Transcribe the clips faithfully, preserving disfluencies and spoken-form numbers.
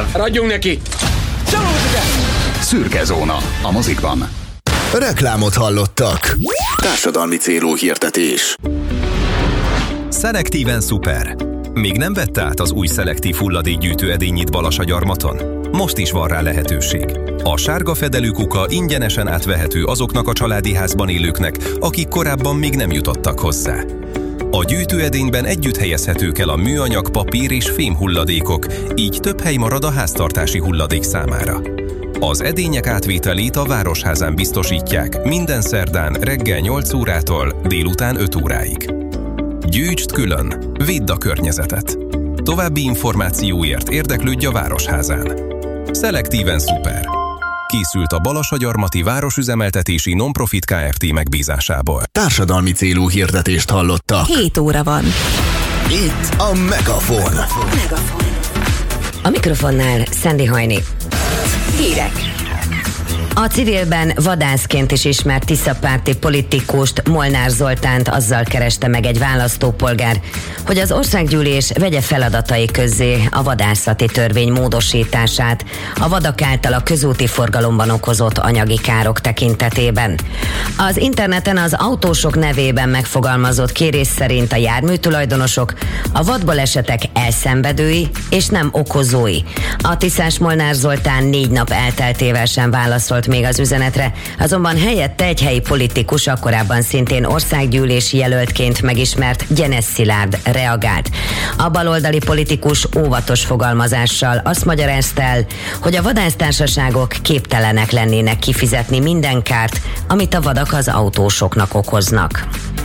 Ragyjunk neki! Szürke zóna a mozikban. Reklámot hallottak. Társadalmi célú hirdetés. Szelektíven szuper. Még nem vette át az új szelektív hulladékgyűjtő edényit Balassagyarmaton? Most is van rá lehetőség. A sárga fedelű kuka ingyenesen átvehető azoknak a családi házban élőknek, akik korábban még nem jutottak hozzá. A gyűjtőedényben együtt helyezhetők el a műanyag, papír és fém hulladékok, így több hely marad a háztartási hulladék számára. Az edények átvételét a Városházán biztosítják minden szerdán reggel nyolc órától délután öt óráig. Gyűjtsd külön, védd a környezetet. További információért érdeklődj a Városházán. Szelektíven szuper. Készült a Balassagyarmati Városüzemeltetési Non-Profit Kft. Megbízásából. Társadalmi célú hirdetést hallottak. hét óra van. Itt a Megafon. Megafon. A mikrofonnál Szendi Hajni. Hírek. A civilben vadászként is ismert tiszapárti politikust, Molnár Zoltánt azzal kereste meg egy választópolgár, hogy az országgyűlés vegye feladatai közzé a vadászati törvény módosítását a vadak által a közúti forgalomban okozott anyagi károk tekintetében. Az interneten az autósok nevében megfogalmazott kérés szerint a járműtulajdonosok a vadbalesetek elszenvedői és nem okozói. A tiszás Molnár Zoltán négy nap elteltével sem válaszolt még az üzenetre, azonban helyette egy helyi politikus, akkorában szintén országgyűlési jelöltként megismert Gyenes Szilárd reagált. A baloldali politikus óvatos fogalmazással azt magyarázta el, hogy a vadásztársaságok képtelenek lennének kifizetni minden kárt, amit a vadak az autósoknak okoznak.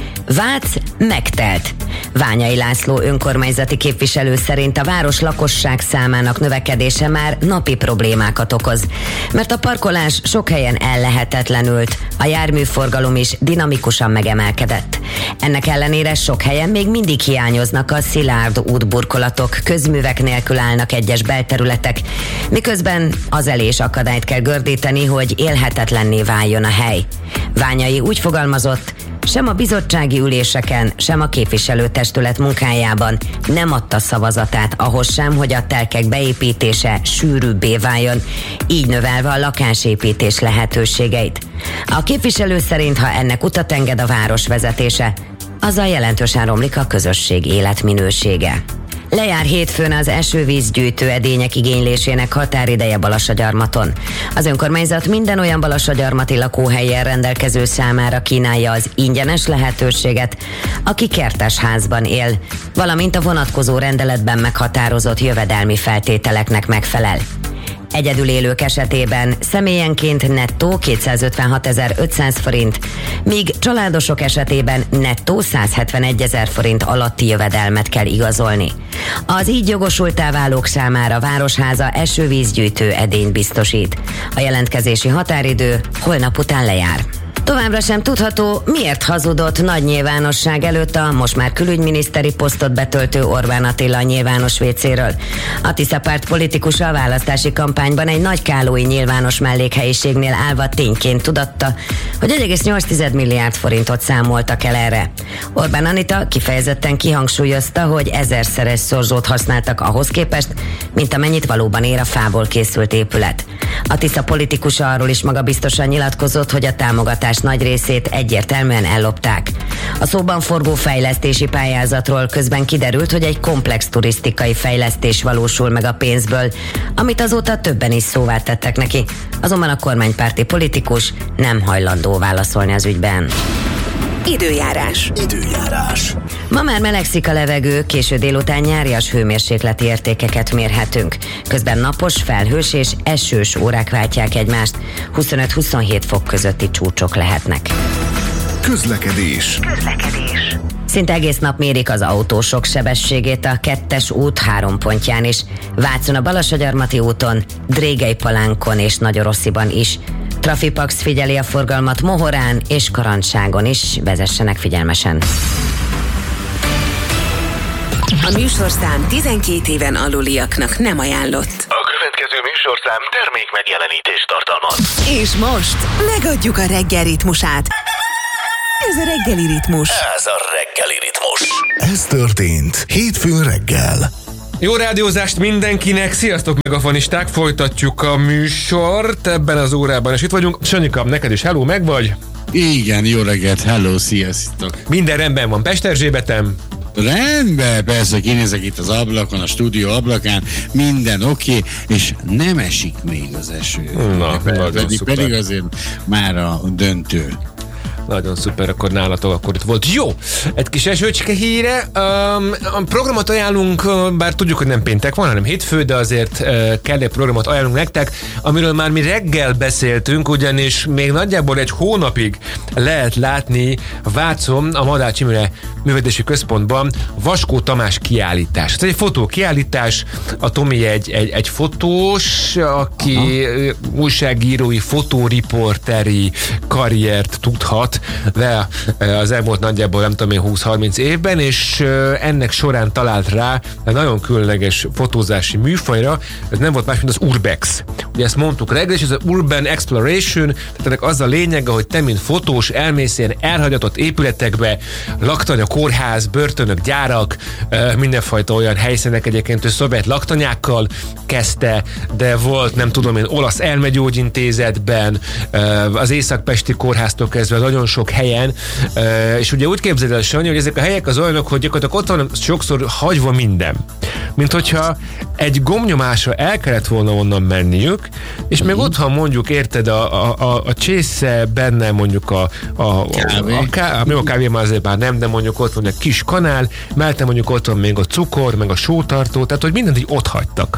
Vác megtelt. Ványai László önkormányzati képviselő szerint a város lakosság számának növekedése már napi problémákat okoz, mert a parkolás sok helyen ellehetetlenült, a járműforgalom is dinamikusan megemelkedett. Ennek ellenére sok helyen még mindig hiányoznak a szilárd útburkolatok, közművek nélkül állnak egyes belterületek, miközben az elés akadályt kell gördíteni, hogy élhetetlenné váljon a hely. Ványai úgy fogalmazott, sem a bizottsági üléseken, sem a képviselőtestület munkájában nem adta szavazatát ahhoz sem, hogy a telkek beépítése sűrűbbé váljon, így növelve a lakásépítés lehetőségeit. A képviselő szerint, ha ennek utat enged a város vezetése, azzal jelentősen romlik a közösség életminősége. Lejár hétfőn az esővízgyűjtő edények igénylésének határideje Balassagyarmaton. Az önkormányzat minden olyan balassagyarmati lakóhelyen rendelkező számára kínálja az ingyenes lehetőséget, aki kertesházban él, valamint a vonatkozó rendeletben meghatározott jövedelmi feltételeknek megfelel. Egyedül élők esetében személyenként nettó kétszázötvenhatezer-ötszáz forint, míg családosok esetében nettó százhetvenegyezer forint alatti jövedelmet kell igazolni. Az így jogosulttá válók számára Városháza esővízgyűjtő edényt biztosít. A jelentkezési határidő holnap után lejár. Továbbra sem tudható, miért hazudott nagy nyilvánosság előtt a most már külügyminiszteri posztot betöltő Orbán Attila nyilvános vécéről. A Tiszapárt politikusa a választási kampányban egy nagykálói nyilvános mellékhelyiségnél állva tényként tudatta, hogy egy egész nyolc milliárd forintot számoltak el erre. Orbán Anita kifejezetten kihangsúlyozta, hogy ezerszeres szorzót használtak ahhoz képest, mint amennyit valóban ér a fából készült épület. A Tisza politikusa arról is magabiztosan nyilatkozott, hogy a támogatás nagy részét egyértelműen ellopták. A szóban forgó fejlesztési pályázatról közben kiderült, hogy egy komplex turisztikai fejlesztés valósul meg a pénzből, amit azóta többen is szóvá tettek neki. Azonban a kormánypárti politikus nem hajlandó válaszolni az ügyben. Időjárás. Időjárás. Ma már melegszik a levegő, késő délután nyárias hőmérsékleti értékeket mérhetünk. Közben napos, felhős és esős órák váltják egymást. huszonöt-huszonhét fok közötti csúcsok lehetnek. Közlekedés. Közlekedés. Szinte egész nap mérik az autósok sebességét a kettes út három pontján is. Vácon a Balassagyarmati úton, Drégelypalánkon és Nagyorossziban is. Trafipax figyeli a forgalmat Mohorán és Karancságon is, vezessenek figyelmesen. A műsorszám tizenkét éven aluliaknak nem ajánlott. A következő műsorszám termék megjelenítést tartalmaz. És most megadjuk a reggel ritmusát. Ez a reggeli ritmus. Ez a reggeli ritmus. Ez történt hétfőn reggel. Jó rádiózást mindenkinek, sziasztok megafonisták, folytatjuk a műsort ebben az órában, és itt vagyunk. Sanyika, neked is hello, meg vagy? Igen, jó reggelt, hello, sziasztok. Minden rendben van Pesterzsébetem? Rendben, persze, kinézek itt az ablakon, a stúdió ablakán, minden oké, okay, és nem esik még az eső. Na, pedig, pedig azért már a döntő. Nagyon szuper, akkor nálatok akkor itt volt. Jó, egy kis esőcske híre. Um, a programot ajánlunk, bár tudjuk, hogy nem péntek van, hanem hétfő, de azért uh, kell egy programot ajánlunk nektek, amiről már mi reggel beszéltünk, ugyanis még nagyjából egy hónapig lehet látni Vácon, a Madács Imre Művelődési Központban Vaskó Tamás kiállítás. Ez egy fotókiállítás, a Tomi egy, egy, egy fotós, aki Aha. újságírói, fotóriporteri karriert tudhat de az elmúlt nagyjából nem tudom én húsz-harminc évben, és ennek során talált rá egy nagyon különleges fotózási műfajra, ez nem volt más, mint az Urbex. Ugye ezt mondtuk reggel, és ez az Urban Exploration, tehát ennek az a lényege, hogy te, mint fotós, elmész ilyen elhagyatott épületekbe, laktanya, kórház, börtönök, gyárak, mindenfajta olyan helyszínek, egyébként ő szovjet laktanyákkal kezdte, de volt, nem tudom én, olasz elmegyógyintézetben, az Észak-Pesti kórháztól kezdve nagyon sok helyen, és ugye úgy képzeld el, Sanyi, hogy ezek a helyek az olyanok, hogy gyakorlatilag ott van sokszor hagyva minden. Mint hogyha egy gombnyomásra el kellett volna onnan menniük, és még uh-huh. otthon mondjuk, érted, a, a, a, a csésze benne mondjuk a, a, a, kávé. a, ká, a, a kávé már azért már nem, de mondjuk ott van egy kis kanál, mellette mondjuk ott van még a cukor, meg a sótartó, tehát hogy mindent így ott hagytak.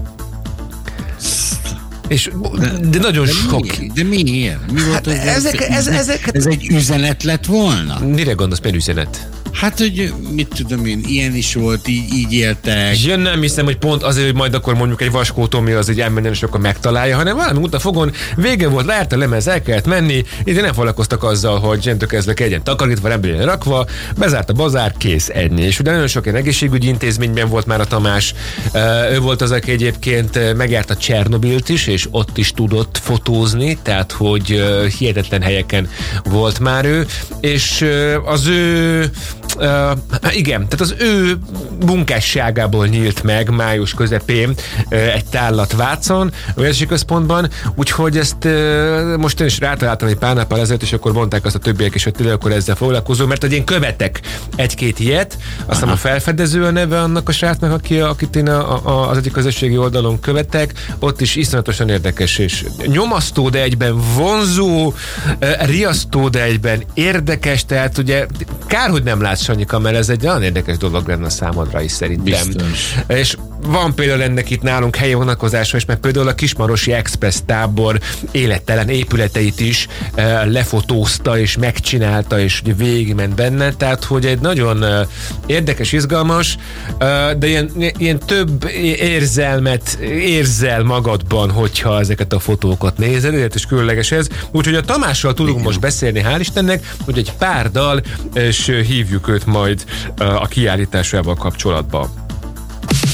És, de, de nagyon de sok. Mi, de miért? Mi volt hát az ezek, ez, ez, ezek, ez egy üzenet lett volna? Mire gondolsz, milyen üzenet? Hát, hogy mit tudom én, ilyen is volt, így, így éltek. Ja, nem hiszem, hogy pont azért, hogy majd akkor mondjuk egy Vaskó Tomi az egy elmenjen, és akkor megtalálja, hanem valami út a fogon, vége volt, lejárt a lemez, el kellett menni, itt nem foglalkoztak azzal, hogy zsentől kezdve legyen takarítva, nem legyen rakva, bezárt a bazár, kész, ennyi. És ugye nagyon sok ilyen egészségügyi intézményben volt már a Tamás, ő volt az, aki egyébként megjárta Csernobilt is, és ott is tudott fotózni, tehát hogy hihetetlen helyeken volt már ő, és az ő Uh, igen, tehát az ő munkásságából nyílt meg május közepén uh, egy tárlat Vácon, a Művelődési Központban, úgyhogy ezt uh, most én is rátaláltam egy pár nappal ezelőtt, és akkor mondták azt a többiek is, hogy tényleg akkor ezzel foglalkozó, mert hogy én követek egy-két ilyet, aztán a Felfedező a neve annak a srácnak, aki, akit én a, a, az egyik közösségi oldalon követek, ott is iszonyatosan érdekes és nyomasztó, de egyben vonzó, uh, riasztó, de egyben érdekes, tehát ugye kár, hogy nem látsz, Sanyika, mert ez egy olyan érdekes dolog lenne számodra is szerintem. Biztos. És van például ennek itt nálunk helyi vonatkozása is, mert például a Kismarosi Express tábor élettelen épületeit is e, lefotózta és megcsinálta, és ugye végigment benne, tehát hogy egy nagyon e, érdekes, izgalmas, e, de ilyen, ilyen több érzelmet érzel magadban, hogyha ezeket a fotókat nézed, ezért is különleges ez. Úgyhogy a Tamással tudunk Igen. most beszélni, hál' Istennek, hogy egy pár dal, és hívjuk őt majd a kiállításával kapcsolatban.